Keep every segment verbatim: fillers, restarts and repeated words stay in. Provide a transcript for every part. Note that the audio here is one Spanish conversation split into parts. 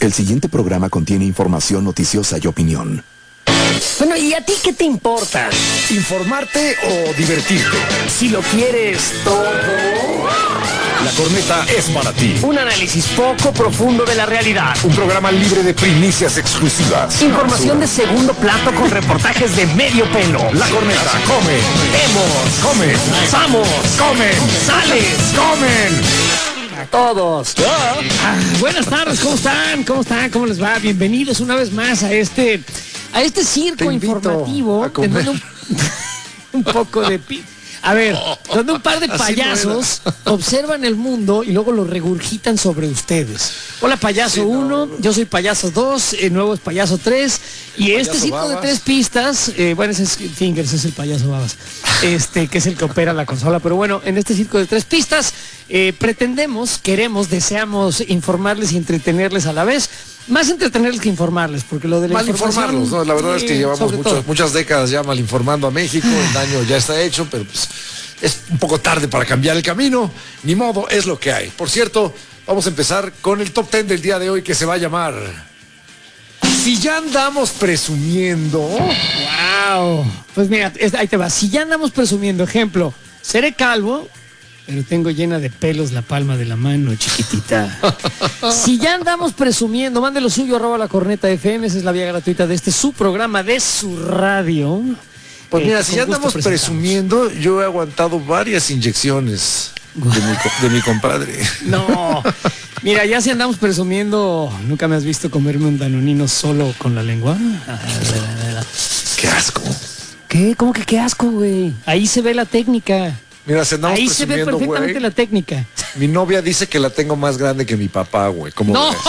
que el siguiente programa contiene información noticiosa y opinión. Bueno, ¿y a ti qué te importa? ¿Informarte o divertirte? Si lo quieres todo... La Corneta es para ti. Un análisis poco profundo de la realidad. Un programa libre de primicias exclusivas. Información de segundo plato con reportajes de medio pelo. La Corneta come. Vemos. Comen. Pasamos. Comen. Sales. Comen. A todos. Ah, buenas tardes, ¿cómo están? ¿Cómo están? ¿Cómo les va? Bienvenidos una vez más a este, a este circo informativo. Teniendo un, un poco de... Pi A ver, donde un par de payasos no observan el mundo y luego lo regurgitan sobre ustedes. Hola, payaso uno, sí, no. Yo soy payaso dos, el nuevo es payaso tres, y payaso este circo Babas. De tres pistas, eh, bueno, ese es Fingers, es el payaso Babas, este, que es el que opera la consola, pero bueno, en este circo de tres pistas, eh, pretendemos, queremos, deseamos informarles y entretenerles a la vez. Más entretenerles que informarles, porque lo de la mal informarlos, ¿no? La verdad sí, es que llevamos muchos, muchas décadas ya mal informando a México, el daño ya está hecho, pero pues es un poco tarde para cambiar el camino, ni modo, es lo que hay. Por cierto, vamos a empezar con el top ten del día de hoy, que se va a llamar... Si ya andamos presumiendo... ¡Wow! Pues mira, ahí te va. Si ya andamos presumiendo, ejemplo, seré calvo, pero tengo llena de pelos la palma de la mano, chiquitita. Si ya andamos presumiendo, mande lo suyo, arroba la corneta F M, esa es la vía gratuita de este su programa, de su radio. Pues mira, eh, si ya andamos presumiendo, yo he aguantado varias inyecciones de mi, de mi compadre. No, mira, ya si andamos presumiendo, ¿nunca me has visto comerme un danonino solo con la lengua? ¡Qué asco! ¿Qué? ¿Cómo que qué asco, güey? Ahí se ve la técnica. Mira, si andamos ahí se ve perfectamente wey, la técnica. Mi novia dice que la tengo más grande que mi papá, güey. ¿Cómo no. ves?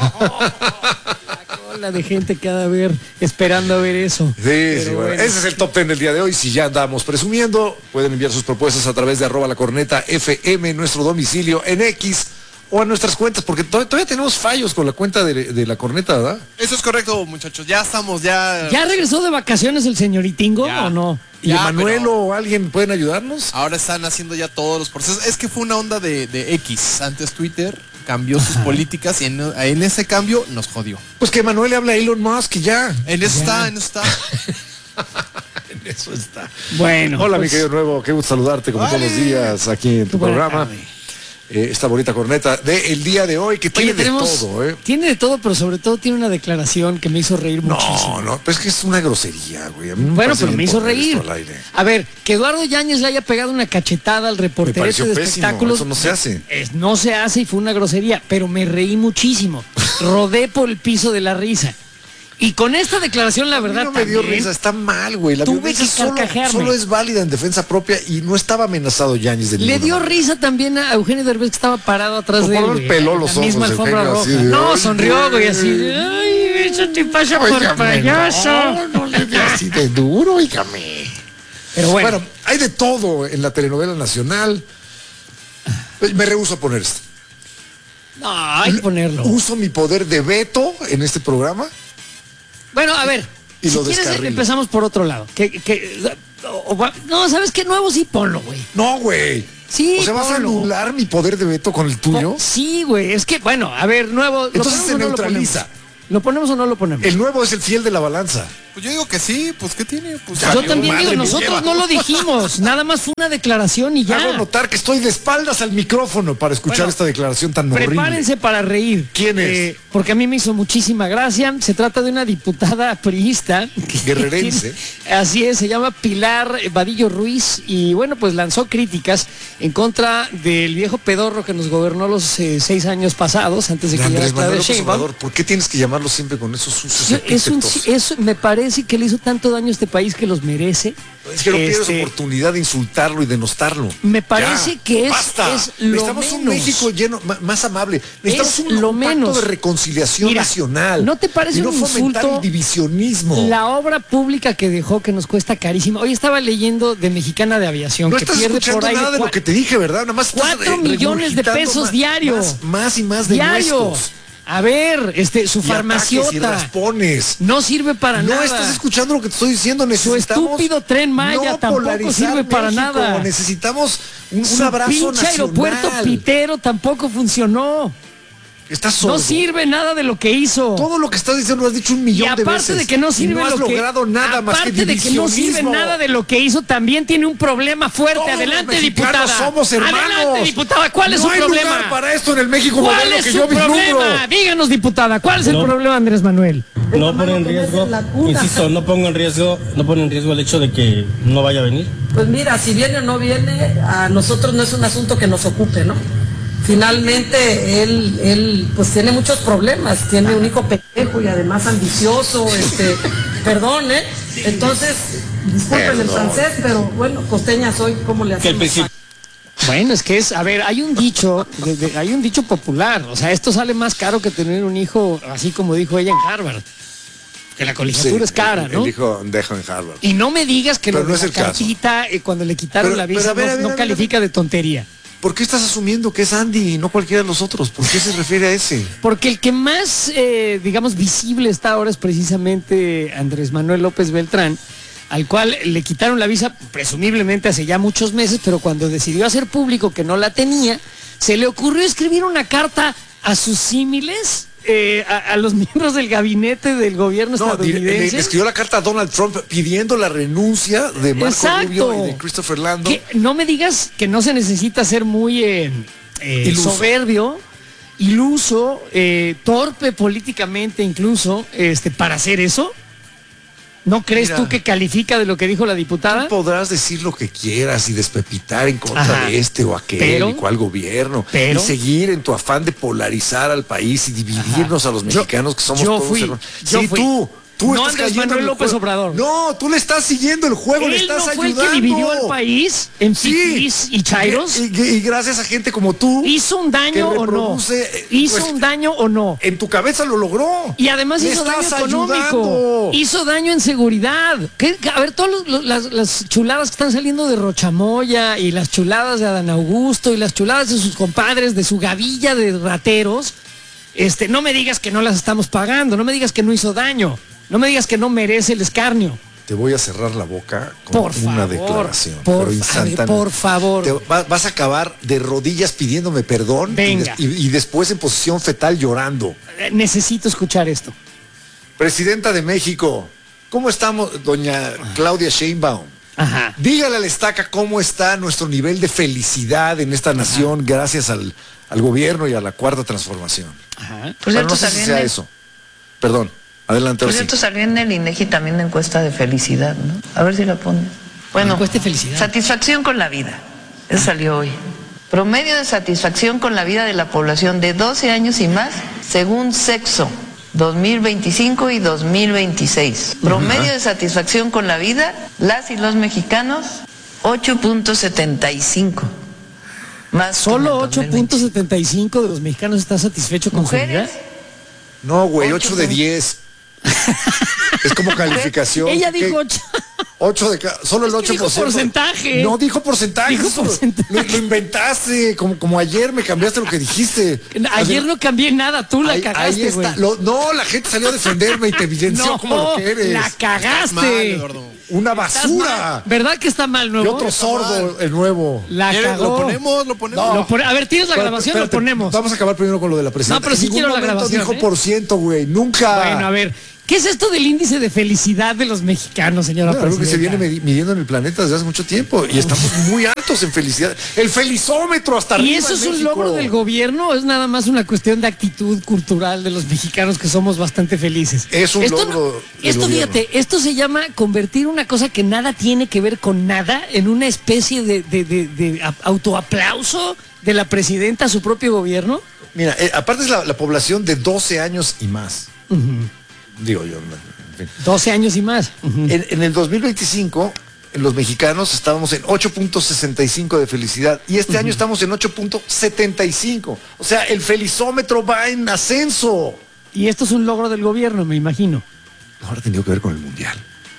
La cola de gente que ha de ver esperando a ver eso. Sí, Pero sí, bueno. Ese es el top ten del día de hoy. Si ya andamos presumiendo, pueden enviar sus propuestas a través de arroba la corneta F M, nuestro domicilio en X, o a nuestras cuentas, porque todavía, todavía tenemos fallos con la cuenta de, de la corneta, ¿verdad? Eso es correcto, muchachos. Ya estamos, ya... ¿Ya regresó de vacaciones el señoritingo o no? ¿Y ya, Emanuel pero... o alguien pueden ayudarnos? Ahora están haciendo ya todos los procesos. Es que fue una onda de, de X. Antes Twitter cambió sus Ajá. políticas y en, en ese cambio nos jodió. Pues que Emanuel le habla a Elon Musk y ya. En eso ya. está, en eso está. En eso está. Bueno. Hola, pues... mi querido nuevo. Qué gusto saludarte como Vale. todos los días aquí en tu Buena programa. Tarde. Eh, esta bonita corneta de el día de hoy que tiene Oye, tenemos, de todo, ¿eh? Tiene de todo, pero sobre todo tiene una declaración que me hizo reír no, muchísimo. No, no, pero es que es una grosería, güey. A mí me bueno, pero me hizo reír. A ver, que Eduardo Yáñez le haya pegado una cachetada al reportero de pésimo, espectáculos. Eso no se hace. Es, no se hace y fue una grosería, pero me reí muchísimo. Rodé por el piso de la risa. Y con esta declaración, la verdad, no me dio risa, está mal, güey. La tuve que solo, carcajearme. solo es válida en defensa propia y no estaba amenazado Yáñez de Le dio manera. risa también a Eugenio Derbez, que estaba parado atrás por de él. Por el peló los ojos. Misma alfombra roja. De, no, sonrió, güey, así de, ay, eso te pasa por Oígame, payaso. No, no le dio así de duro, oígame. Pero bueno. bueno, hay de todo en la telenovela nacional. Me rehúso a poner esto. No, hay que ponerlo. Uso mi poder de veto en este programa. Bueno, a ver, y si lo quieres descarrilo. empezamos por otro lado. Que, que, o, o, no, ¿sabes qué? Nuevo sí ponlo, güey. No, güey. Sí, o sea, ¿vas ponlo. a anular mi poder de veto con el tuyo? Po sí, güey. Es que, bueno, a ver, nuevo... Entonces se neutraliza. ¿Lo ponemos o no lo ponemos? El nuevo es el fiel de la balanza. Pues yo digo que sí, pues ¿qué tiene? Pues yo también digo, nosotros no lo dijimos, nada más fue una declaración y ya. Hago notar que estoy de espaldas al micrófono para escuchar bueno, esta declaración tan horrible. Prepárense para reír. ¿Quién es? Eh, porque a mí me hizo muchísima gracia. Se trata de una diputada priista. Guerrerense. Tiene, así es, se llama Pilar Vadillo Ruiz y bueno, pues lanzó críticas en contra del viejo pedorro que nos gobernó los eh, seis años pasados, antes de que Andrés llegara Manuel López Obrador. ¿Por qué tienes que llamarlo siempre con esos sucios es un, es, me parece que le hizo tanto daño a este país que los merece. Es que no este, tienes oportunidad de insultarlo y denostarlo. Me parece ya, que es, basta. es lo Necesitamos menos. un México lleno, más amable. Necesitamos es un, lo un menos. pacto de reconciliación Mira, nacional. ¿no te parece y no un fomentar insulto el divisionismo? La obra pública que dejó, que nos cuesta carísima. Hoy estaba leyendo de Mexicana de Aviación, no que estás pierde escuchando por ahí nada de, de lo que te dije, ¿verdad? Nada más cuatro millones de pesos más, diarios. Más, más y más de diario. nuestros. A ver, este, su y farmaciota y no sirve para no nada. No estás escuchando lo que te estoy diciendo. Necesitamos su estúpido Tren Maya no tampoco sirve para México. nada. Necesitamos un, su un abrazo pinche nacional. aeropuerto pitero tampoco funcionó. Estás sordo. No sirve nada de lo que hizo. Todo lo que estás diciendo lo has dicho un millón de veces. Y aparte de que no sirve y no has lo que, logrado nada más que aparte de que no sirve nada de lo que hizo, también tiene un problema fuerte. Todos Adelante, los diputada. Somos hermanos. Adelante, diputada. ¿Cuál es no su problema? No hay lugar para esto en el México ¿Cuál moderno es que su yo problema? vislumbro. Díganos, diputada, ¿cuál es el No. problema, Andrés Manuel? No pone en riesgo, insisto, no pongo en riesgo, no pone en riesgo el hecho de que no vaya a venir. Pues mira, si viene o no viene, a nosotros no es un asunto que nos ocupe, ¿no? Finalmente él, él pues tiene muchos problemas, tiene un hijo pendejo y además ambicioso, este, perdón, ¿eh? Entonces, disculpen el francés, pero bueno, costeña soy, ¿cómo le Que el hacemos? principio. Bueno, es que es, a ver, hay un dicho, de- de- hay un dicho popular, o sea, esto sale más caro que tener un hijo, así como dijo ella en Harvard, que la colegiatura Sí, es cara, el, ¿no? El hijo dejo en Harvard. Y no me digas que Pero lo no de es la el caso. cartita, eh, cuando le quitaron Pero- la visa, pero a ver, no, a ver, no a ver, califica de tontería. ¿Por qué estás asumiendo que es Andy y no cualquiera de los otros? ¿Por qué se refiere a ese? Porque el que más, eh, digamos, visible está ahora es precisamente Andrés Manuel López Beltrán, al cual le quitaron la visa presumiblemente hace ya muchos meses, pero cuando decidió hacer público que no la tenía, se le ocurrió escribir una carta a sus símiles, eh, a, a los miembros del gabinete del gobierno No, di- le, estadounidense. le escribió la carta a Donald Trump pidiendo la renuncia de Marco Exacto. Rubio y de Christopher Landon. Que no me digas que no se necesita ser muy eh, eh, Iluso. soberbio, iluso, eh, torpe políticamente incluso, este, para hacer eso. ¿No crees Mira. tú que califica de lo que dijo la diputada? Tú podrás decir lo que quieras y despepitar en contra Ajá. de este o aquel Pero- y cual gobierno pero- y seguir en tu afán de polarizar al país y dividirnos Ajá. a los Yo- mexicanos que somos yo todos fui, hermanos. yo Sí, fui. tú, tú No estás Andrés cayendo Manuel en el López juego. Obrador. No, tú le estás siguiendo el juego, le Él estás no fue ayudando. el que dividió al país en fifís y chairos. Y, y- y gracias a gente como tú. ¿Hizo un daño que o no? reproduce, eh, ¿Hizo pues, un daño o no? En tu cabeza lo logró. Y además Le hizo daño estás económico, ayudando. hizo daño en seguridad. ¿Qué- qué- A ver, todas las, las chuladas que están saliendo de Rochamoya y las chuladas de Adán Augusto y las chuladas de sus compadres, de su gavilla de rateros, este, no me digas que no las estamos pagando, no me digas que no hizo daño, no me digas que no merece el escarnio. Te voy a cerrar la boca con Por una favor, declaración. por pero fa- instantánea. por favor. Te va- vas a acabar de rodillas pidiéndome perdón y, Venga. des- y- y después en posición fetal llorando. Eh, Necesito escuchar esto. Presidenta de México, ¿cómo estamos, doña Claudia Sheinbaum? Ajá. Dígale al Estaca cómo está nuestro nivel de felicidad en esta nación gracias al, al gobierno y a la cuarta transformación. Ajá. Por Bueno, cierto, no sé si salió sea en el- eso. Perdón, adelante. Por ahora sí. cierto, salió en el INEGI también una encuesta de felicidad, ¿no? A ver si la ponen. Bueno, Encuesta de felicidad. satisfacción con la vida. Eso salió hoy. Promedio de satisfacción con la vida de la población de doce años y más, según sexo, dos mil veinticinco y dos mil veintiséis. Promedio de satisfacción con la vida, las y los mexicanos, ocho punto setenta y cinco. Más que en Solo el ocho punto dos mil veinticinco. setenta y cinco de los mexicanos están satisfechos con su vida. Mujeres, No, güey, Ocho ocho de con- diez. Es como calificación. Ella ¿Qué? dijo ocho. ocho de cada, solo el Es que ocho dijo por ciento. porcentaje. No dijo porcentaje. Dijo eso porcentaje. Lo, lo inventaste, como, como ayer me cambiaste lo que dijiste. Ayer Así- no cambié nada, tú la ahí, cagaste, ahí güey. está. Lo- no, la gente salió a defenderme y te evidenció No, como lo que eres. la Mal, cagaste. Eduardo. Una Estás mal. basura. ¿Verdad que está mal, Y nuevo? otro sordo, el nuevo. La ¿Quieren? cagó. ¿Lo ponemos? ¿Lo ponemos? Lo pone- A ver, ¿tienes la Pero, grabación? espérate, Lo ponemos. Vamos a acabar primero con lo de la presidenta. No, pero sí En ningún quiero la momento grabación, dijo ¿eh? por ciento, güey. Nunca. Bueno, a ver, ¿qué es esto del índice de felicidad de los mexicanos, señora No, algo que se presidenta? viene medi- midiendo en el planeta desde hace mucho tiempo y estamos muy altos en felicidad. El felizómetro hasta arriba. ¿Y eso en es un México. logro del gobierno o es nada más una cuestión de actitud cultural de los mexicanos que somos bastante felices? Es un esto, logro del Esto, gobierno. fíjate, esto se llama convertir una cosa que nada tiene que ver con nada en una especie de, de, de- de a- autoaplauso de la presidenta a su propio gobierno. Mira, eh, aparte es la, la población de doce años y más. Digo yo. en fin. doce años y más. Ujú. En, en el dos mil veinticinco, los mexicanos estábamos en ocho punto sesenta y cinco de felicidad y este año estamos en ocho punto setenta y cinco. O sea, el felizómetro va en ascenso. Y esto es un logro del gobierno, me imagino. Ahora tenido que ver con el mundial.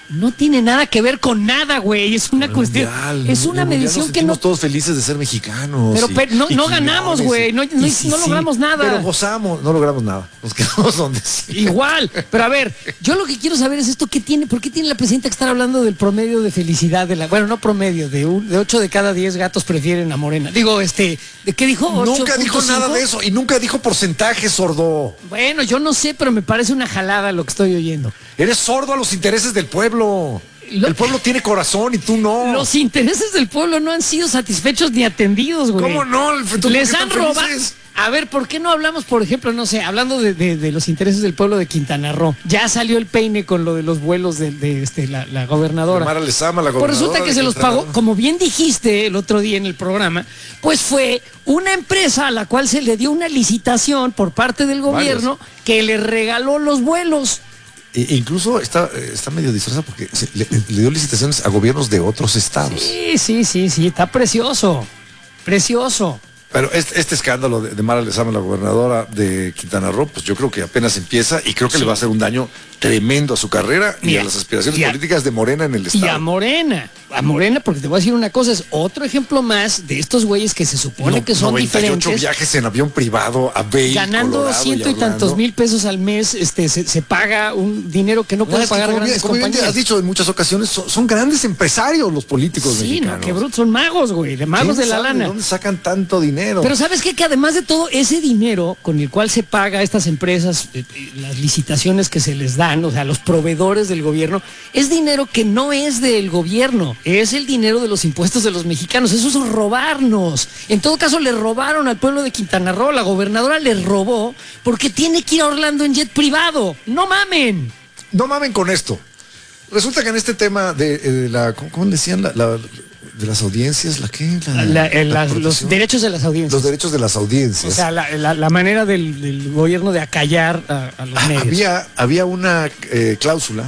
No tiene nada que ver con nada, güey. Es una cuestión. Mundial, es una medición que no. Todos felices de ser mexicanos. Pero, y, pero no, y no ganamos, güey. No, no, sí, no logramos sí, nada. Pero gozamos, no logramos nada. Nos quedamos donde sí. Igual. Pero a ver, yo lo que quiero saber es esto: ¿qué tiene? ¿Por qué tiene la presidenta que estar hablando del promedio de felicidad de la. Bueno, no promedio, de, un, de ocho de cada diez gatos prefieren a Morena? Digo, este. ¿De qué dijo? Nunca dijo nada de eso. Y nunca dijo porcentaje, sordo. Bueno, yo no sé, pero me parece una jalada lo que estoy oyendo. Eres sordo a los intereses del pueblo. Lo, el pueblo tiene corazón y tú no. Los intereses del pueblo no han sido satisfechos ni atendidos, güey. ¿Cómo no? Les han robado. A ver, ¿por qué no hablamos, por ejemplo, no sé, hablando de, de, de los intereses del pueblo de Quintana Roo? Ya salió el peine con lo de los vuelos de, de este, la, la gobernadora. Mara Lezama, la gobernadora. Pues resulta que se los pagó, como bien dijiste el otro día en el programa, pues fue una empresa a la cual se le dio una licitación por parte del gobierno Varios. que le regaló los vuelos. E incluso está, está medio disfrazado porque se, le, le dio licitaciones a gobiernos de otros estados. Sí, sí, sí, sí, está precioso, precioso. Pero este, este escándalo de, de Mara Lezama, la gobernadora de Quintana Roo, pues yo creo que apenas empieza y creo que sí. le va a hacer un daño tremendo a su carrera y, y a, a las aspiraciones a, políticas de Morena en el estado. Y a Morena, a Morena, porque te voy a decir una cosa, es otro ejemplo más de estos güeyes que se supone no, que son noventa y ocho diferentes. viajes en avión privado a Bay, ganando Colorado ciento y, y tantos mil pesos al mes, este se, se paga un dinero que no puede no, pagar como grandes bien, compañías. Como has dicho en muchas ocasiones, son, son grandes empresarios los políticos sí, mexicanos. No, qué brutos, son magos, güey, de magos de la lana. ¿De dónde sacan tanto dinero? Pero ¿sabes qué? Que además de todo ese dinero con el cual se paga a estas empresas, eh, las licitaciones que se les dan, o sea, los proveedores del gobierno, es dinero que no es del gobierno, es el dinero de los impuestos de los mexicanos. Eso es robarnos. En todo caso, le robaron al pueblo de Quintana Roo. La gobernadora le robó porque tiene que ir a Orlando en jet privado. ¡No mamen! No mamen con esto. Resulta que en este tema de, de la, ¿cómo le decían? La, la, de las audiencias, ¿la qué? La, la, la, la, los derechos de las audiencias. Los derechos de las audiencias. O sea, la, la, la manera del, del gobierno de acallar a, a los medios. Había, había una eh, cláusula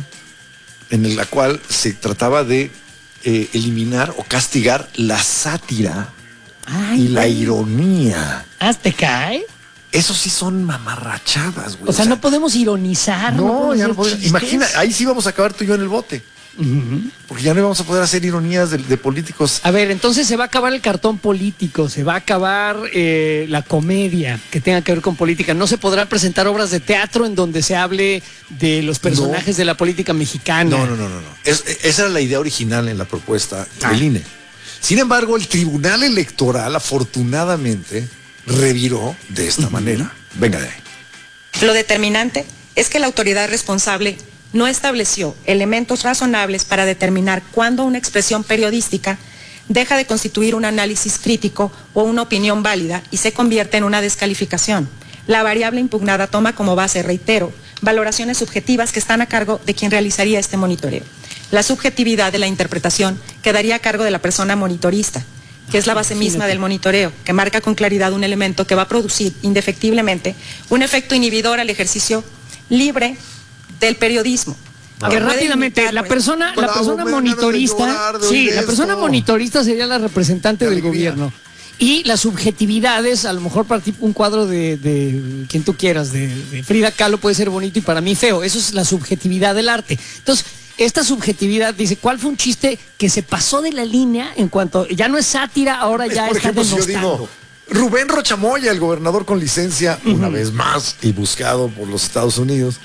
en la cual se trataba de eh, eliminar o castigar la sátira Ay, y la ay. ironía. ¿Hasta cae? Eso sí son mamarrachadas, güey. O sea, o sea, no podemos ironizar. No, no ya no podemos. Imagina, ahí sí vamos a acabar tú y yo en el bote. Uh-huh. Porque ya no vamos a poder hacer ironías de, de políticos. A ver, entonces se va a acabar el cartón político, se va a acabar eh, la comedia que tenga que ver con política. No se podrán presentar obras de teatro en donde se hable de los personajes no. de la política mexicana. No, no, no, no. no. Es, esa era la idea original en la propuesta ah. del I N E. Sin embargo, el Tribunal Electoral, afortunadamente, reviró de esta uh-huh. manera. Venga de ahí. Lo determinante es que la autoridad responsable no estableció elementos razonables para determinar cuándo una expresión periodística deja de constituir un análisis crítico o una opinión válida y se convierte en una descalificación. La variable impugnada toma como base, reitero, valoraciones subjetivas que están a cargo de quien realizaría este monitoreo. La subjetividad de la interpretación quedaría a cargo de la persona monitorista, que es la base misma del monitoreo, que marca con claridad un elemento que va a producir indefectiblemente un efecto inhibidor al ejercicio libre del periodismo. Ah, que rápidamente imitar, la persona, la persona monitorista, sí, la persona monitorista sería la representante del gobierno. Y las subjetividades, a lo mejor para ti un cuadro de, de quien tú quieras, de, de Frida Kahlo puede ser bonito y para mí feo. Eso es la subjetividad del arte. Entonces, esta subjetividad dice, ¿cuál fue un chiste que se pasó de la línea en cuanto, ya no es sátira, ahora es, ya está ejemplo, denostando? Si yo digo, Rubén Rochamoya, el gobernador con licencia, uh-huh. una vez más, y buscado por los Estados Unidos,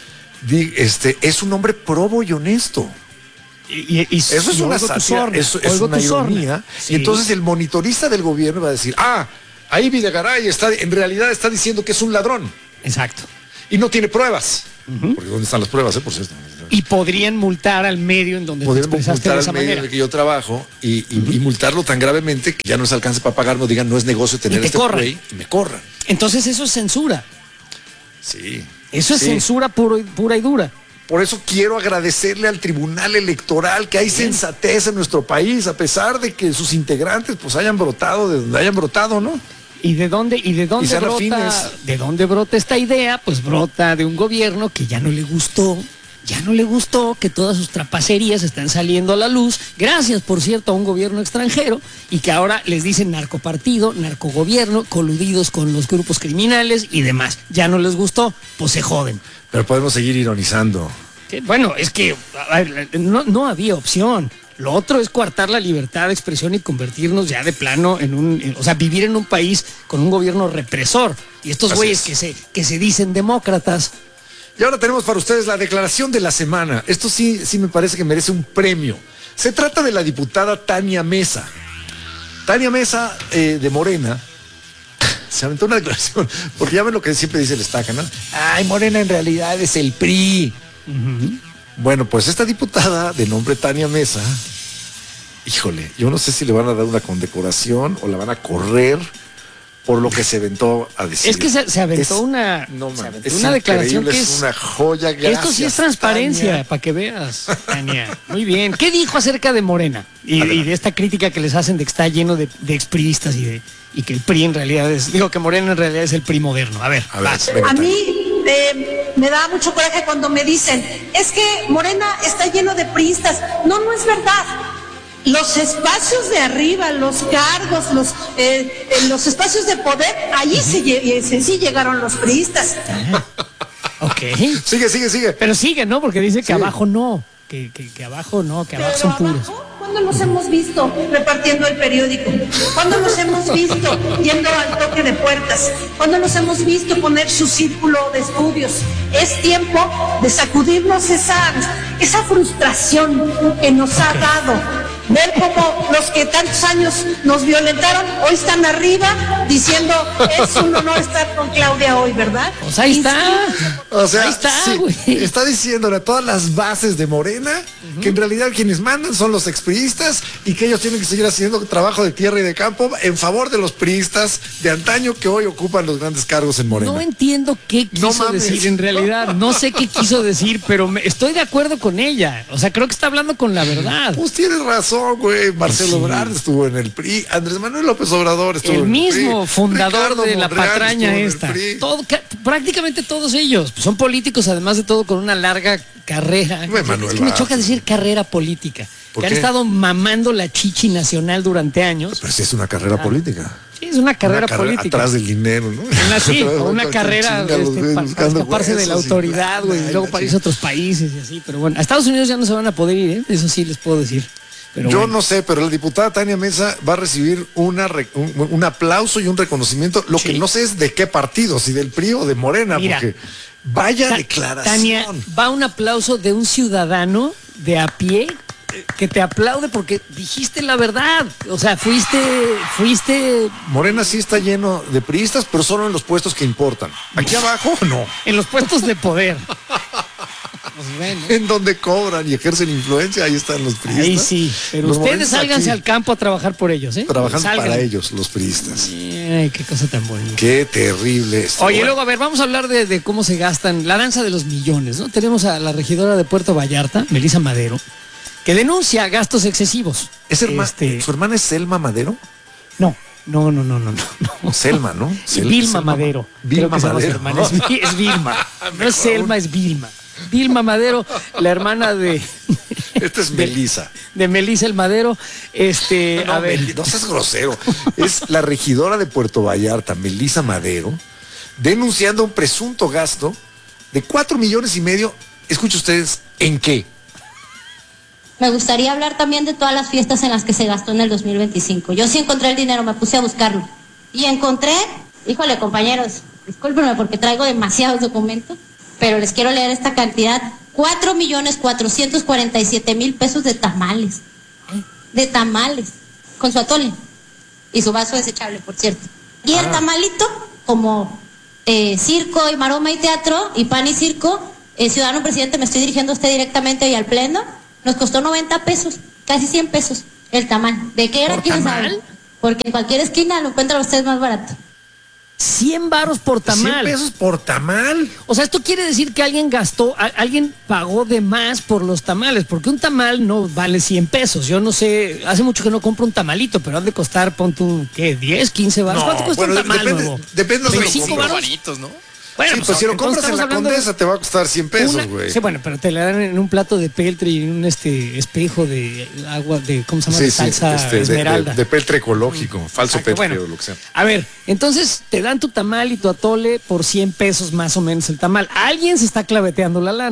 Este, es un hombre probo y honesto. Y, y, y eso es una sátira, eso es una ironía. Sí. Y entonces el monitorista del gobierno va a decir, ah, ahí Videgaray está, en realidad está diciendo que es un ladrón. Exacto. Y no tiene pruebas. Uh-huh. Porque ¿dónde están las pruebas, eh, por cierto? Y podrían multar al medio en donde podrían te expresaste multar de esa al medio manera. en el que yo trabajo y, y, uh-huh. y multarlo tan gravemente que ya no les alcance para pagar, no digan, no es negocio tener este play y me corran. Entonces eso es censura. Sí. Eso es sí. censura puro y, pura y dura. Por eso quiero agradecerle al Tribunal Electoral que hay Bien. sensatez en nuestro país, a pesar de que sus integrantes pues hayan brotado de donde hayan brotado, ¿no? ¿Y de dónde, y de dónde y brota? Afines. ¿De dónde brota esta idea? Pues brota de un gobierno que ya no le gustó. Ya no le gustó que todas sus trapacerías están saliendo a la luz, gracias, por cierto, a un gobierno extranjero, y que ahora les dicen narcopartido, narcogobierno, coludidos con los grupos criminales y demás. Ya no les gustó, pues se joden. Pero podemos seguir ironizando. Que, bueno, es que a ver, no, no había opción. Lo otro es coartar la libertad de expresión y convertirnos ya de plano en un, en, o sea, vivir en un país con un gobierno represor. Y estos güeyes que se, que se dicen demócratas. Y ahora tenemos para ustedes la declaración de la semana. Esto sí, sí me parece que merece un premio. Se trata de la diputada Tania Mesa. Tania Mesa, eh, de Morena, se aventó una declaración, porque ya ven lo que siempre dice el Estaca, ¿no? Ay, Morena en realidad es el P R I. Uh-huh. Bueno, pues esta diputada de nombre Tania Mesa, híjole, yo no sé si le van a dar una condecoración o la van a correr por lo que se aventó a decir. Es que se, se aventó, es, una, no, se aventó es una declaración que es, es una joya. Gracias, esto sí es transparencia, para que veas, Tania. Muy bien. ¿Qué dijo acerca de Morena? Y, y de esta crítica que les hacen de que está lleno de, de expriistas y de y que el P R I en realidad es, digo que Morena en realidad es el P R I moderno. A ver, a, ver, venga, a mí eh, me da mucho coraje cuando me dicen, es que Morena está lleno de priistas. No, no es verdad. Los espacios de arriba, los cargos, los eh, los espacios de poder, allí uh-huh. sí, sí, sí llegaron los priistas. Ah, ok. Sigue, sigue, sigue. Pero sigue, ¿no? Porque dice que sí. abajo no, que, que, que abajo no, que abajo son puros. Abajo, ¿cuándo los hemos visto repartiendo el periódico? ¿Cuándo los hemos visto yendo al toque de puertas? ¿Cuándo los hemos visto poner su círculo de estudios? Es tiempo de sacudirnos esa, esa frustración que nos ha dado. Ver cómo los que tantos años nos violentaron hoy están arriba diciendo es un honor estar con Claudia hoy, ¿verdad? Pues ahí está. O sea, ahí está, sí, güey. Está diciéndole a todas las bases de Morena uh-huh. que en realidad quienes mandan son los expriistas y que ellos tienen que seguir haciendo trabajo de tierra y de campo en favor de los priistas de antaño que hoy ocupan los grandes cargos en Morena. No entiendo qué quiso no decir en realidad. No sé qué quiso decir, pero me, estoy de acuerdo con ella. O sea, creo que está hablando con la verdad. Pues tienes razón. Güey, Marcelo Ebrard sí. estuvo en el P R I, Andrés Manuel López Obrador estuvo el en el mismo P R I, fundador Ricardo de la Monreal patraña esta. Todo, ca, prácticamente todos ellos son políticos, además de todo con una larga carrera. No, Manuel es que me choca decir carrera política. Que qué? han estado mamando la chichi nacional durante años. Pero sí es una carrera ah. política. Sí, es una carrera, una carrera política. Atrás del dinero, ¿no? Una, sí, o una carrera este, pa, para escaparse de la autoridad, güey, y luego para irse a otros países y así. Pero bueno, a Estados Unidos ya no se van a poder ir, ¿eh? Eso sí les puedo decir. Pero Yo bueno. no sé, pero la diputada Tania Mesa va a recibir una un, un aplauso y un reconocimiento. Lo sí. que no sé es de qué partido, si del P R I o de Morena, Mira, porque vaya ta declaración. Tania, va un aplauso de un ciudadano de a pie que te aplaude porque dijiste la verdad. O sea, fuiste, fuiste... Morena sí está lleno de priistas, pero solo en los puestos que importan. Aquí abajo, no. En los puestos de poder. Pues bueno. En donde cobran y ejercen influencia, ahí están los priistas. Ahí sí, pero los ustedes sálganse aquí al campo a trabajar por ellos, ¿eh? Trabajan para ellos, los priistas. Ay, qué cosa tan bonita. Qué terrible esto. Oye, bueno. luego, a ver, vamos a hablar de, de cómo se gastan la danza de los millones, ¿no? Tenemos a la regidora de Puerto Vallarta, Melissa Madero, que denuncia gastos excesivos. ¿Es herma este... ¿Su hermana es Selma Madero? No. No, no, no, no, no. Selma, ¿no? Sel Vilma Selma Madero. Vilma Madero. ¿no? Es, es Vilma. No es Selma, es Vilma. Vilma Madero, la hermana de... Esta es Melissa. De, de Melissa el Madero. Este, no, a ver. Mel, no seas grosero. Es la regidora de Puerto Vallarta, Melissa Madero, denunciando un presunto gasto de cuatro millones y medio. Escuchen ustedes, ¿en qué? Me gustaría hablar también de todas las fiestas en las que se gastó en el dos mil veinticinco. Yo sí encontré el dinero, me puse a buscarlo. Y encontré, híjole compañeros, discúlpenme porque traigo demasiados documentos, pero les quiero leer esta cantidad. cuatro millones cuatrocientos cuarenta y siete mil pesos de tamales. De tamales. Con su atole. Y su vaso desechable, por cierto. Y el tamalito, como eh, circo y maroma y teatro, y pan y circo, eh, ciudadano presidente, me estoy dirigiendo a usted directamente y al pleno. Nos costó noventa pesos, casi cien pesos el tamal. ¿De qué era? ¿Quién sabe? Porque en cualquier esquina lo encuentran ustedes más barato. cien varos por tamal. cien pesos por tamal. O sea, esto quiere decir que alguien gastó, a, alguien pagó de más por los tamales, porque un tamal no vale cien pesos. Yo no sé, hace mucho que no compro un tamalito, pero han de costar, pon tú, ¿qué? diez, quince varos. No, ¿cuánto cuesta bueno, un tamal depende, nuevo? Depende de los bonitos, ¿no? Bueno, sí, pues, pues si lo compras en la Condesa de... te va a costar cien pesos, güey. Sí, bueno, pero te la dan en un plato de peltre y en un este espejo de agua de, ¿cómo se llama? Sí, de salsa sí, este, esmeralda. De, de, de peltre ecológico, mm. falso Exacto, peltre bueno, o lo que sea. A ver, entonces te dan tu tamal y tu atole por cien pesos más o menos el tamal. Alguien se está claveteando la lana.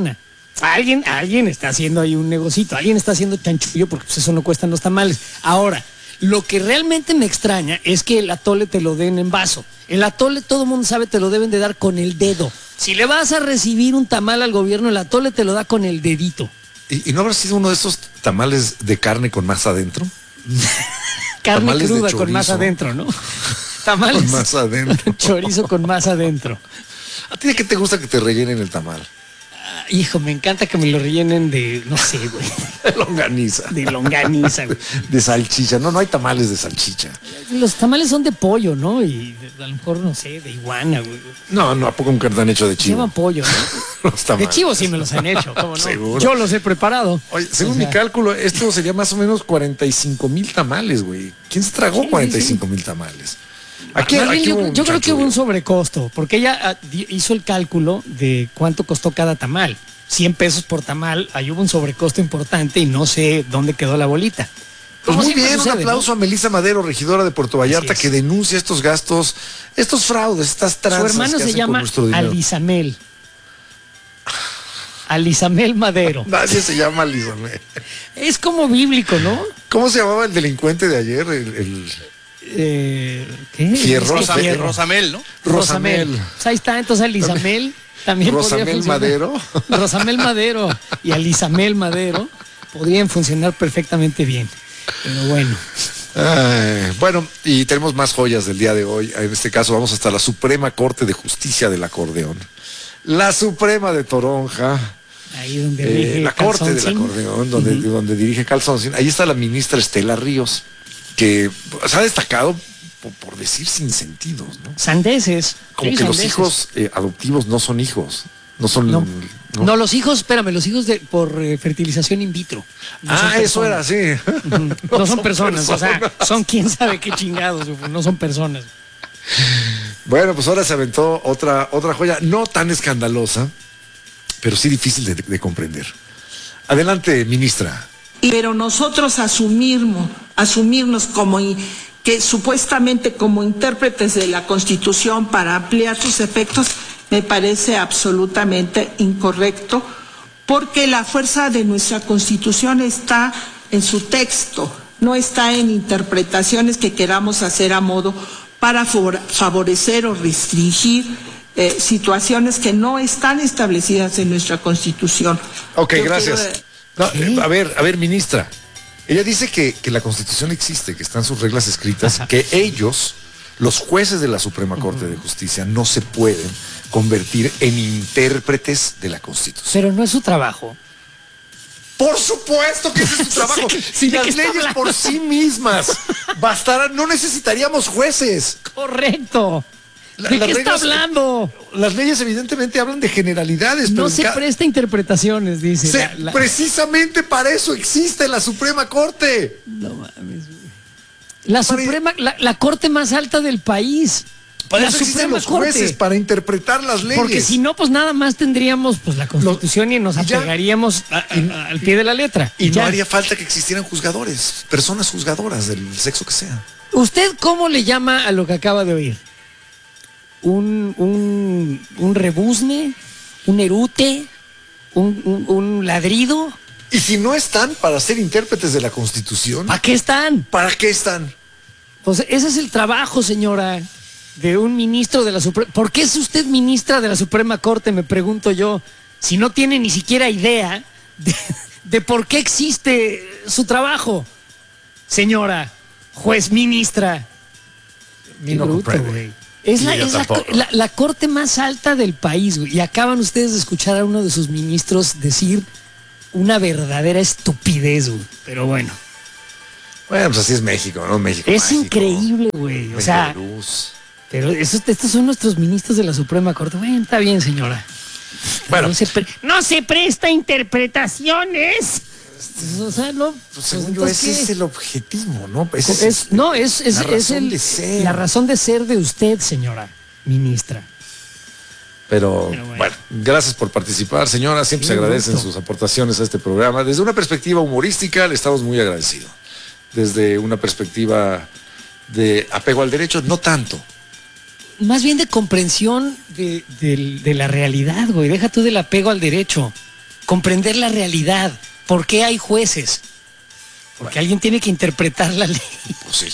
Alguien, alguien está haciendo ahí un negocito, alguien está haciendo chanchullo porque pues, eso no cuestan los tamales. Ahora, lo que realmente me extraña es que el atole te lo den en vaso. El atole, todo el mundo sabe, te lo deben de dar con el dedo. Si le vas a recibir un tamal al gobierno, el atole te lo da con el dedito. ¿Y, y no habrá sido uno de esos tamales de carne con masa adentro? Carne Tamales de cruda con chorizo. masa adentro, ¿no? Tamales Con masa adentro. chorizo con masa adentro. ¿A ti de qué te gusta que te rellenen el tamal? Ah, hijo, me encanta que me lo rellenen de, no sé, güey. De longaniza. De longaniza, güey. De salchicha. No, no hay tamales de salchicha. Los tamales son de pollo, ¿no? Y de- a lo mejor, no sé, de iguana, güey. No, no, ¿a poco nunca te han hecho de chivo? Llevan pollo, ¿no? Los tamales. De chivo sí me los han hecho, ¿cómo no? Seguro. Yo los he preparado. Oye, según O sea, mi cálculo, esto sería más o menos cuarenta y cinco mil tamales, güey. ¿Quién se tragó Sí, cuarenta y sí, cinco mil tamales? Aquí, Más bien, aquí yo, hubo un yo creo que hubo un chanchullo. sobrecosto, porque ella ah, di- hizo el cálculo de cuánto costó cada tamal. cien pesos por tamal, ahí hubo un sobrecosto importante y no sé dónde quedó la bolita. Pues Como muy siempre bien, sucede, un aplauso ¿no? a Melissa Madero, regidora de Puerto Vallarta, Así que es. denuncia estos gastos, estos fraudes, estas Su tranzas hermano que se hacen con llama nuestro dinero. Alisamel. Alisamel Madero. Nadie se llama Lizamel. Es como bíblico, ¿no? ¿Cómo se llamaba el delincuente de ayer? El, el- Eh, ¿Qué? Fierro, Es que Rosa- Fierro. Rosamel, ¿no? Rosamel. Pues ahí está, entonces Alisamel también podría Rosamel funcionar. Madero. Rosamel Madero y Alisamel Madero podrían funcionar perfectamente bien. Pero bueno. Ay, bueno, y tenemos más joyas del día de hoy. En este caso vamos hasta la Suprema Corte de Justicia del Acordeón. La Suprema de Toronja. Ahí donde Eh, rige la Corte del Calzoncín. Acordeón, donde, Ujú. donde dirige Calzoncín. Ahí está la ministra Estela Ríos, que se ha destacado por, por decir sin sentidos, ¿no? Sandeces. Como Sí, que los sandeces. hijos eh, adoptivos no son hijos. No son. No. no. No, los hijos, espérame, los hijos de por eh, fertilización in vitro. No son Ah, eso era personas. así. Ujú. No, son personas, o sea, personas. son quién sabe qué chingados, no son personas. Bueno, pues ahora se aventó otra, otra joya, no tan escandalosa, pero sí difícil de, de comprender. Adelante, ministra. Pero nosotros asumirnos, asumirnos como i- que supuestamente como intérpretes de la Constitución para ampliar sus efectos me parece absolutamente incorrecto, porque la fuerza de nuestra Constitución está en su texto, no está en interpretaciones que queramos hacer a modo para favor- favorecer o restringir eh, situaciones que no están establecidas en nuestra Constitución. Ok, Yo gracias. quiero, eh, No, eh, a ver, a ver, ministra. Ella dice que, que la Constitución existe, que están sus reglas escritas, que ellos, los jueces de la Suprema Corte de Justicia, no se pueden convertir en intérpretes de la Constitución. Pero no es su trabajo. Por supuesto que ese es su trabajo. Si ¿de las qué está leyes hablando? por sí mismas bastaran, no necesitaríamos jueces. Correcto. La- ¿De las qué está reglas- hablando? Las leyes evidentemente hablan de generalidades, pero No en se ca- presta interpretaciones, dice. se- La- la- precisamente para eso existe la Suprema Corte. No mames, güey. La Suprema, la, la corte más alta del país. Para la eso existen Suprema los jueces, Corte. para interpretar las leyes. Porque si no, pues nada más tendríamos pues la Constitución y nos y ya. apegaríamos a- a- al pie de la letra. Y no ya. haría falta que existieran juzgadores, personas juzgadoras del sexo que sea. ¿Usted cómo le llama a lo que acaba de oír? ¿Un, un, un rebuzne? ¿Un erute? ¿Un, un- un ladrido? Y si no están para ser intérpretes de la Constitución, ¿Para qué están? ¿para qué están? Pues ese es el trabajo, señora, de un ministro de la Suprema. ¿Por qué es usted ministra de la Suprema Corte, me pregunto yo, si no tiene ni siquiera idea de, de por qué existe su trabajo? Señora, juez ministra. Ni no bruto, comprende. güey. Es, Y la, ella es la, tampoco. la- la corte más alta del país, güey. Y acaban ustedes de escuchar a uno de sus ministros decir una verdadera estupidez, güey. Pero bueno, Bueno, pues así es México, ¿no? México. es mágico, increíble, güey. O México sea, de luz. pero esos, estos son nuestros ministros de la Suprema Corte. Bueno, está bien, señora. Bueno, No se, pre- no se presta a interpretaciones. O sea, no. pues según pues, yo, entonces, ese ¿qué? es el objetivo, ¿no? Ese es, Es- no, es, es, la es razón el- de ser. la razón de ser de usted, señora ministra. Pero, Pero bueno. bueno. gracias por participar, señora. Siempre Sí, se agradecen gusto. sus aportaciones a este programa. Desde una perspectiva humorística, le estamos muy agradecidos. Desde una perspectiva de apego al derecho, no tanto. Más bien de comprensión de, del- de la realidad, güey. Deja tú del apego al derecho. comprender la realidad. ¿Por qué hay jueces? Porque bueno. alguien tiene que interpretar la ley. Pues sí.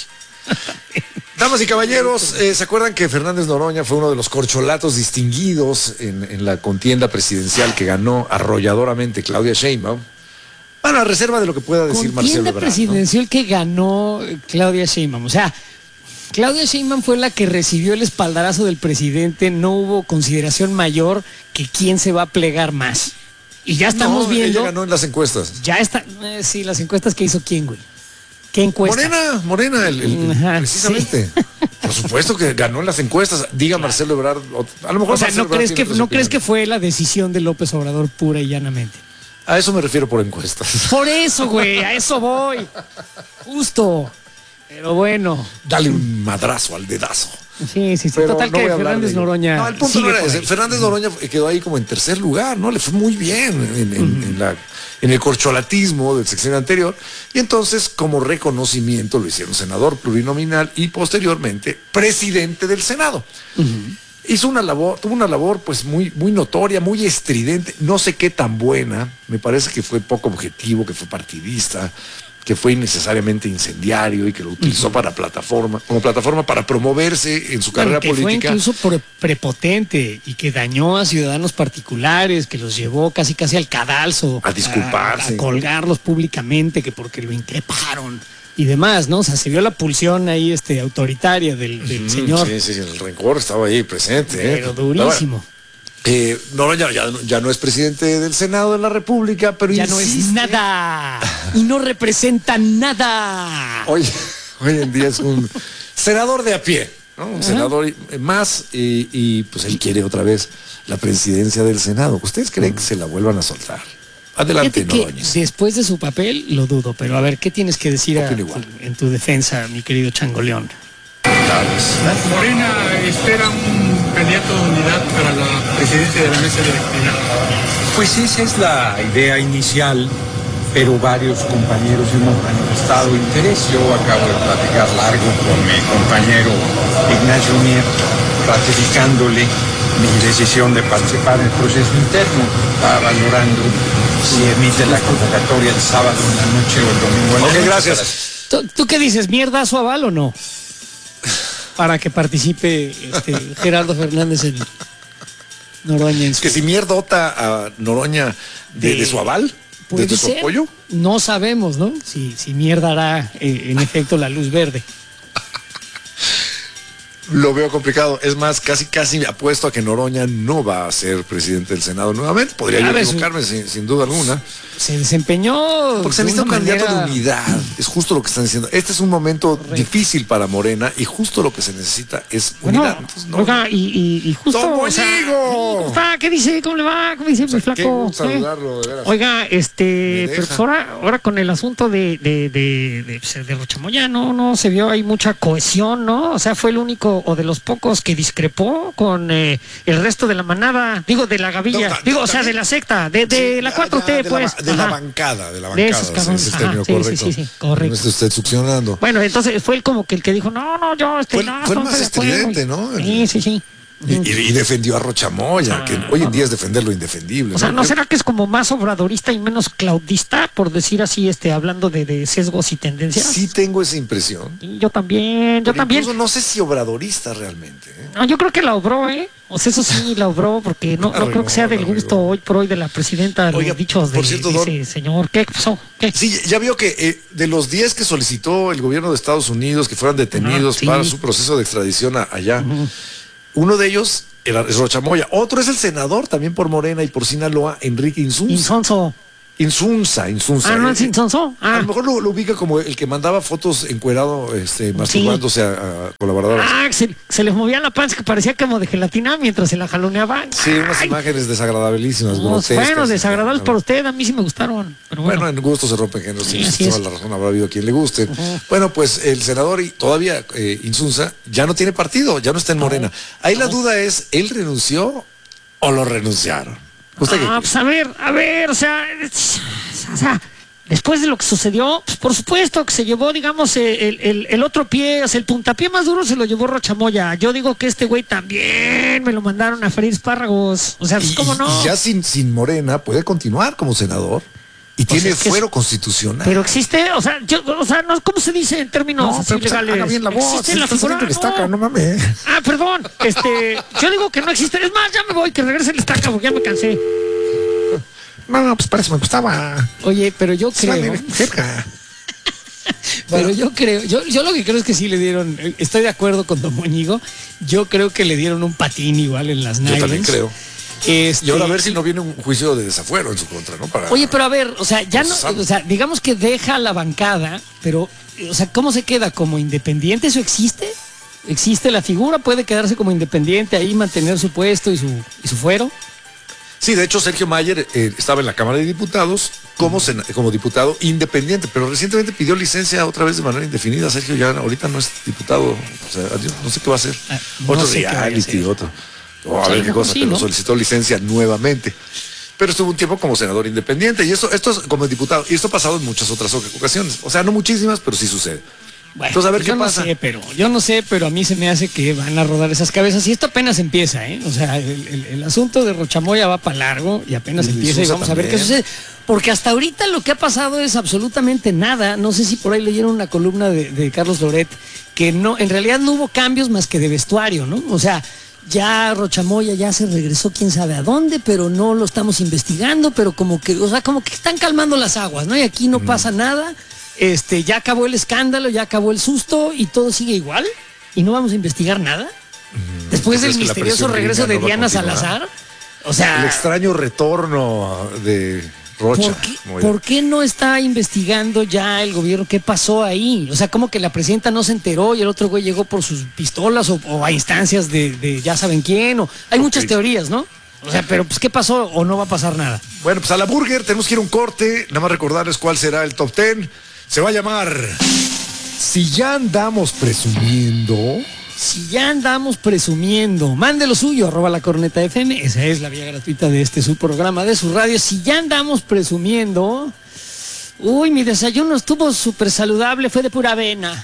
Damas y caballeros, eh, ¿se acuerdan que Fernández Noroña fue uno de los corcholatos distinguidos en, en la contienda presidencial que ganó arrolladoramente Claudia Sheinbaum? Bueno, a reserva de lo que pueda decir Marcelo Ebrard. Contienda presidencial, ¿no?, que ganó Claudia Sheinbaum. O sea, Claudia Sheinbaum fue la que recibió el espaldarazo del presidente. No hubo consideración mayor que quién se va a plegar más. Y ya estamos no, viendo. Ella ganó en las encuestas. Ya está. Eh, sí, las encuestas que hizo quién, güey. ¿Qué encuesta? Morena, Morena, el, el, Ajá, precisamente. Sí. Por supuesto que ganó en las encuestas. Diga Marcelo Ebrard. A lo mejor o sea, Marcelo ¿no crees que no crees que fue la decisión de López Obrador pura y llanamente? A eso me refiero por encuestas. Por eso, güey, a eso voy. Justo. Pero bueno. Dale un madrazo al dedazo. Sí, sí, sí. Pero total no que Fernández Noroña. No, el punto no era ese. Fernández Noroña quedó ahí como en tercer lugar, ¿no? Le fue muy bien en, en, uh-huh. en, la, en el corcholatismo del sexenio anterior. Y entonces, como reconocimiento, lo hicieron senador plurinominal y posteriormente presidente del Senado. Uh-huh. Hizo una labor, tuvo una labor pues muy, muy notoria, muy estridente, no sé qué tan buena. Me parece que fue poco objetivo, que fue partidista, que fue innecesariamente incendiario y que lo utilizó uh-huh. para plataforma, como plataforma para promoverse en su bueno, carrera que política. Fue incluso pre prepotente y que dañó a ciudadanos particulares, que los llevó casi casi al cadalso. A disculparse. A, a colgarlos públicamente, que porque lo increparon y demás, ¿no? O sea, se vio la pulsión ahí este, autoritaria del, del uh-huh. señor. Sí, sí, el rencor estaba ahí presente. Pero ¿eh? durísimo. Eh, no, ya, ya, ya no es presidente del Senado de la República, pero ya insiste. no es nada y no representa nada. Hoy, hoy en día es un senador de a pie, ¿no? Un Ajá. senador más y, y pues él quiere otra vez la presidencia del Senado. ¿Ustedes creen que se la vuelvan a soltar? Adelante, Noroña. Después de su papel lo dudo, pero a ver, ¿qué tienes que decir a, en tu defensa, mi querido Changoleón? Morena espera un candidato de unidad para la presidencia de la mesa directiva. Pues esa es la idea inicial, pero varios compañeros hemos manifestado interés. Yo acabo de platicar largo con mi compañero Ignacio Mier, ratificándole mi decisión de participar en el proceso interno. Está valorando si emite la convocatoria el sábado en la noche o el domingo en la noche. Ok, gracias. ¿Tú, ¿Tú qué dices? ¿Mierda su aval o no? Para que participe este, Gerardo Fernández en Noroña. En su... Que si mierdota a Noroña de, de, de su aval, de su apoyo. No sabemos, ¿no? Si, si mierda hará eh, en efecto la luz verde. Lo veo complicado. Es más, casi casi apuesto a que Noroña no va a ser presidente del Senado nuevamente. Podría yo equivocarme sin, sin duda alguna. Se desempeñó. Porque se necesita un manera... candidato de unidad. Es justo lo que están diciendo. Este es un momento Correcto. difícil para Morena y justo lo que se necesita es bueno, unidad. Entonces, no, oiga, y, y, y justo. O sea, ¿cómo está? ¿Qué dice? ¿Cómo le va? ¿Cómo dice, o sea, mi flaco? Qué saludarlo, de veras. Oiga, este, pero pues ahora, ahora con el asunto de, de, de, de, de, de Rochamoya, no, no se vio ahí mucha cohesión, ¿no? O sea, fue el único o de los pocos que discrepó con eh, el resto de la manada, digo, de la gavilla, no, digo, o sea, de la secta, de, de sí, la cuatro T, ya, pues. De la, de la bancada, de la bancada. De esos cabrones, ese es el término sí, correcto. Sí, sí, sí, correcto. No está usted succionando. Bueno, entonces fue el como que el que dijo, no, no, yo, este, fue, no, fue el más estridente, ¿no? Sí, sí, sí. Y, y, y defendió a Rochamoya, ah, que hoy en día es defender lo indefendible. O sea, ¿no, ¿no será que es como más obradorista y menos claudista, por decir así, este, hablando de, de sesgos y tendencias? Sí tengo esa impresión. Y yo también, yo Pero también. Incluso no sé si obradorista realmente. ¿eh? No, yo creo que la obró, ¿eh? O sea, eso sí, la obró, porque no, no creo que sea del gusto hoy por hoy de la presidenta de los dichos de cierto, ese señor. ¿Qué pasó? ¿Qué? Sí, ya vio que eh, de los diez que solicitó el gobierno de Estados Unidos que fueran detenidos ah, sí. para su proceso de extradición a, allá, uh-huh. uno de ellos era, es Rochamoya, otro es el senador también por Morena y por Sinaloa, Enrique Insunza. Insonso. Insunza, Insunza. Ah, no es Insonso. Ah. A lo mejor lo, lo ubica como el que mandaba fotos encuerado, este, masturbándose sí. a, a colaboradores. Ah, se, se les movía la panza que parecía como de gelatina mientras se la jaloneaban. Sí, unas Ay. imágenes desagradabilísimas. No, bueno, desagradables para usted, a mí sí me gustaron. Pero bueno. bueno, en gusto se rompen géneros, sí, sí, toda es. la razón habrá habido quien le guste. Uh-huh. Bueno, pues el senador y todavía eh, Insunza ya no tiene partido, ya no está en Morena. Ahí uh-huh. la duda es, ¿él renunció o lo renunciaron? Ah, pues a ver, a ver, o sea, o sea, Después de lo que sucedió, pues por supuesto que se llevó, digamos, el, el, el otro pie, o sea, el puntapié más duro se lo llevó Rocha Moya. Yo digo que este güey también me lo mandaron a freír espárragos. O sea, pues, ¿cómo y, no? Y ya sin, sin Morena puede continuar como senador. Y pues tiene fuero es, constitucional. Pero existe, o sea, yo, o sea, no, ¿cómo se dice en términos no, pero, legales? Pues, haga bien la voz, ¿Existe la figura? El estaca, no. no mames. Ah, perdón, este, yo digo que no existe. Es más, ya me voy, que regrese el estaca porque ya me cansé. No, pues parece me gustaba. Oye, pero yo creo. Sale cerca. Pero yo creo, yo, yo lo que creo es que sí le dieron, estoy de acuerdo con Don Moñigo, yo creo que le dieron un patín igual en las nalgas. Yo también creo. Este, y ahora a ver si no viene un juicio de desafuero en su contra, ¿no? Para, oye, pero a ver, o sea, ya no, o sea, digamos que deja la bancada, pero, o sea, ¿cómo se queda? ¿Como independiente? ¿Eso existe? ¿Existe la figura? ¿Puede quedarse como independiente ahí, mantener su puesto y su, y su fuero? Sí, de hecho Sergio Mayer eh, estaba en la Cámara de Diputados como, sena, como diputado independiente, pero recientemente pidió licencia otra vez de manera indefinida. Sergio ya ahorita no es diputado, o sea, no sé qué va a hacer. Ah, no otro sé reality, otro. Oh, a ver qué cosa, sí, pero ¿no? solicitó licencia nuevamente. Pero estuvo un tiempo como senador independiente y esto, esto es como diputado. Y esto ha pasado en muchas otras ocasiones. O sea, no muchísimas, pero sí sucede. Bueno, entonces, a ver qué yo pasa. No sé, pero, yo no sé, pero a mí se me hace que van a rodar esas cabezas y esto apenas empieza, ¿eh? O sea, el, el, el asunto de Rocha Moya va para largo y apenas y empieza y vamos también. a ver qué sucede. Porque hasta ahorita lo que ha pasado es absolutamente nada. No sé si por ahí leyeron una columna de, de Carlos Loret que no, en realidad no hubo cambios más que de vestuario, ¿no? O sea, ya Rocha Moya ya se regresó quién sabe a dónde, pero no lo estamos investigando, pero como que, o sea, como que están calmando las aguas, ¿no? Y aquí no mm. pasa nada. Este, ya acabó el escándalo, ya acabó el susto y todo sigue igual y no vamos a investigar nada. Mm, Después del misterioso regreso de no Diana Salazar. O sea, el extraño retorno de Rocha. ¿por qué, ¿Por qué no está investigando ya el gobierno qué pasó ahí? O sea, como que la presidenta no se enteró y el otro güey llegó por sus pistolas o, o a instancias de, de ya saben quién. O, hay okay. muchas teorías, ¿no? O sea, pero pues ¿qué pasó o no va a pasar nada? Bueno, pues a la burger tenemos que ir a un corte. Nada más recordarles cuál será el top ten. Se va a llamar Si ya andamos presumiendo. Si ya andamos presumiendo. Mande lo suyo, arroba la corneta F M. Esa es la vía gratuita de este su programa de su radio. Si ya andamos presumiendo. Uy, mi desayuno estuvo súper saludable. Fue de pura avena.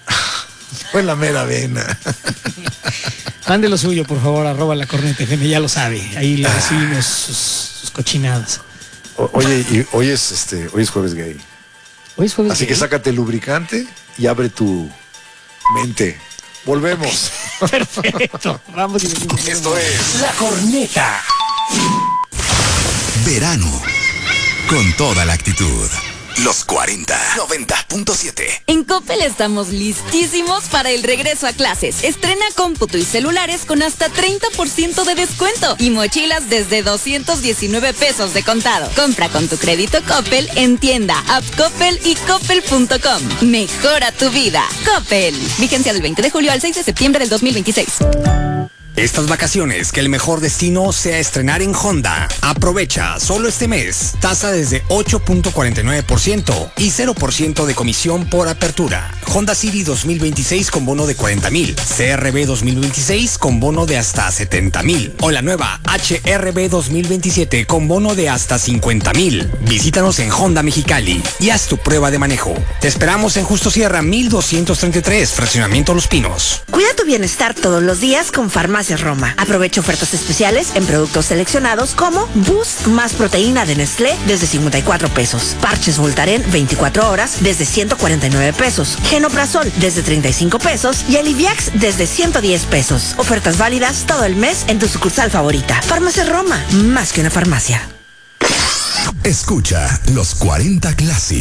Fue la mera avena. Mande lo suyo, por favor, arroba la corneta F M. Ya lo sabe. Ahí le recibimos sus, sus cochinadas. O, oye, y hoy es, este, hoy es jueves gay. Hoy es jueves Así gay. que sácate el lubricante y abre tu mente. Volvemos. Okay. Perfecto. Vamos y venimos. Esto es La Corneta. Verano. Con toda la actitud. Los cuarenta, noventa punto siete. En Coppel estamos listísimos para el regreso a clases. Estrena cómputo y celulares con hasta treinta por ciento de descuento y mochilas desde doscientos diecinueve pesos de contado. Compra con tu crédito Coppel en tienda, app Coppel y coppel punto com. Mejora tu vida. Coppel. Vigencia del veinte de julio al seis de septiembre del dos mil veintiséis. Estas vacaciones, que el mejor destino sea estrenar en Honda. Aprovecha solo este mes. Tasa desde ocho punto cuarenta y nueve por ciento y cero por ciento de comisión por apertura. Honda City dos mil veintiséis con bono de cuarenta mil. C R V dos mil veintiséis con bono de hasta setenta mil. O la nueva H R V dos mil veintisiete con bono de hasta cincuenta mil. Visítanos en Honda Mexicali y haz tu prueba de manejo. Te esperamos en Justo Sierra mil doscientos treinta y tres, Fraccionamiento Los Pinos. Cuida tu bienestar todos los días con Farmacia Roma. Aprovecha ofertas especiales en productos seleccionados como Boost más proteína de Nestlé desde cincuenta y cuatro pesos. Parches Voltaren veinticuatro horas desde ciento cuarenta y nueve pesos. Genoprazol desde treinta y cinco pesos y Aliviax desde ciento diez pesos. Ofertas válidas todo el mes en tu sucursal favorita. Farmacia Roma, más que una farmacia. Escucha los cuarenta Classic.